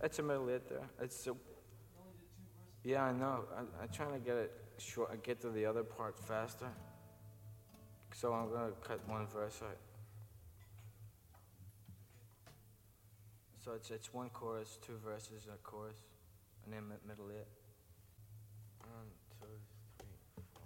It's a middle hit there. It's a, yeah, I know. I'm trying to get it short, get to the other part faster. So I'm gonna cut one verse out. So it's one chorus, two verses, a chorus, and then middle hit. One, two.